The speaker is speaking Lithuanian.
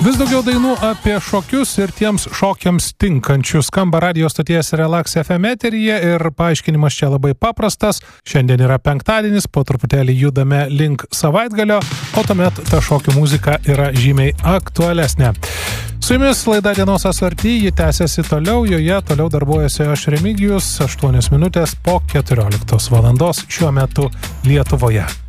Vis daugiau dainų apie šokius ir tiems šokiams tinkančių skamba radijo stoties Relax FM eteryje ir paaiškinimas čia labai paprastas. Šiandien yra penktadienis, po truputėlį judame link savaitgalio, o tuomet ta šokių muzika yra žymiai aktualesnė. Su jumis laida Dienos asvarty, ji tęsiasi toliau, joje toliau darbuojasi aš Remigijus, 8 minutės po 14 valandos šiuo metu Lietuvoje.